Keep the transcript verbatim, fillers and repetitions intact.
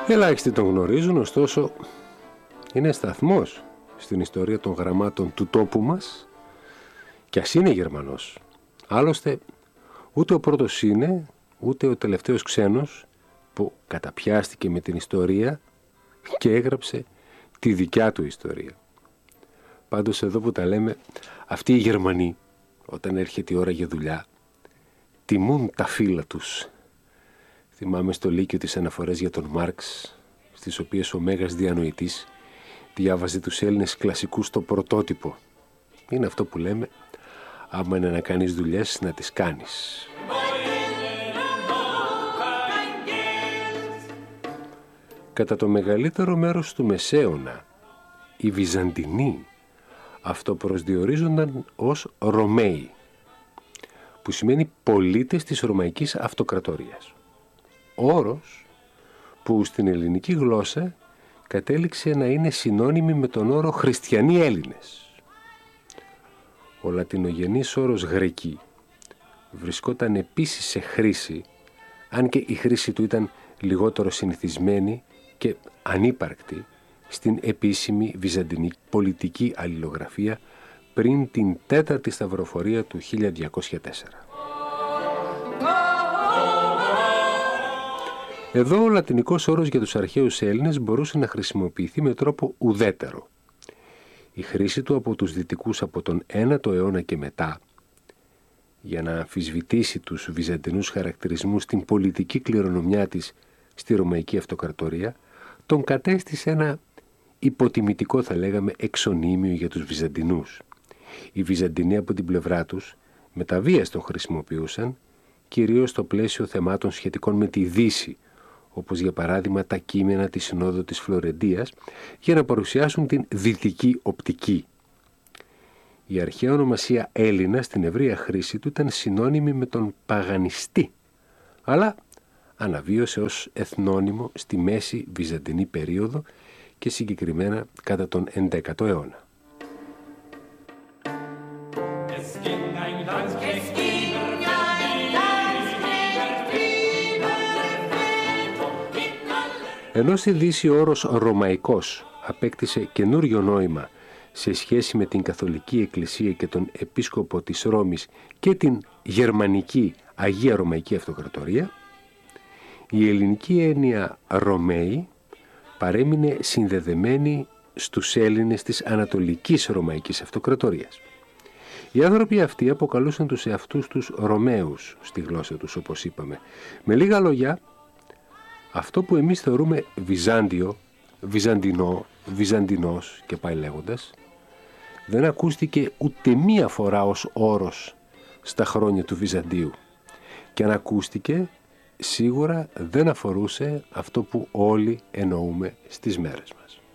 Ελάχιστοι τον γνωρίζουν, ωστόσο είναι σταθμός στην ιστορία των γραμμάτων του τόπου μας κι ας είναι Γερμανός. Άλλωστε ούτε ο πρώτος είναι, ούτε ο τελευταίος ξένος που καταπιάστηκε με την ιστορία και έγραψε τη δικιά του ιστορία. Πάντως εδώ που τα λέμε, αυτοί οι Γερμανοί όταν έρχεται η ώρα για δουλειά τιμούν τα φύλλα τους. Θυμάμαι στο Λύκειο τις αναφορές για τον Μάρξ, στις οποίες ο μέγας διανοητής διάβαζε τους Έλληνες κλασικούς στο πρωτότυπο. Είναι αυτό που λέμε, άμα είναι να κάνεις δουλειές, να τις κάνεις. Κατά το μεγαλύτερο μέρος του Μεσαίωνα, οι Βυζαντινοί αυτοπροσδιορίζονταν ως Ρωμαίοι, που σημαίνει πολίτες της Ρωμαϊκής Αυτοκρατορίας. Όρος που στην ελληνική γλώσσα κατέληξε να είναι συνώνυμη με τον όρο χριστιανοί Έλληνες. Ο λατινογενής όρος Γρεκοί βρισκόταν επίσης σε χρήση, αν και η χρήση του ήταν λιγότερο συνηθισμένη και ανύπαρκτη στην επίσημη βυζαντινή πολιτική αλληλογραφία πριν την τέταρτη σταυροφορία του χίλια διακόσια τέσσερα. Εδώ ο λατινικός όρος για τους αρχαίους Έλληνες μπορούσε να χρησιμοποιηθεί με τρόπο ουδέτερο. Η χρήση του από τους δυτικούς από τον ένατο αιώνα και μετά, για να αμφισβητήσει τους βυζαντινούς χαρακτηρισμούς στην πολιτική κληρονομιά της στη Ρωμαϊκή Αυτοκρατορία, τον κατέστησε ένα υποτιμητικό, θα λέγαμε, εξωνύμιο για τους Βυζαντινούς. Οι Βυζαντινοί από την πλευρά τους με τα βίας τον χρησιμοποιούσαν, κυρίως στο πλαίσιο θεμάτων σχετικών με τη Δύση, όπως για παράδειγμα τα κείμενα της Συνόδου της Φλωρεντίας, για να παρουσιάσουν την δυτική οπτική. Η αρχαία ονομασία Έλληνα στην ευρεία χρήση του ήταν συνώνυμη με τον παγανιστή, αλλά αναβίωσε ως εθνώνυμο στη μέση βυζαντινή περίοδο και συγκεκριμένα κατά τον έντεκατο αιώνα. Ενώ στη Δύση ο όρος Ρωμαϊκός απέκτησε καινούριο νόημα σε σχέση με την Καθολική Εκκλησία και τον Επίσκοπο της Ρώμης και την Γερμανική Αγία Ρωμαϊκή Αυτοκρατορία, η ελληνική έννοια Ρωμαίοι παρέμεινε συνδεδεμένη στους Έλληνες της Ανατολικής Ρωμαϊκής Αυτοκρατορίας. Οι άνθρωποι αυτοί αποκαλούσαν τους εαυτούς τους Ρωμαίους στη γλώσσα τους, όπως είπαμε. Με λίγα λόγια, αυτό που εμείς θεωρούμε Βυζάντιο, Βυζαντινό, Βυζαντινός και πάει λέγοντας, δεν ακούστηκε ούτε μία φορά ως όρος στα χρόνια του Βυζαντίου. Και αν ακούστηκε, σίγουρα δεν αφορούσε αυτό που όλοι εννοούμε στις μέρες μας.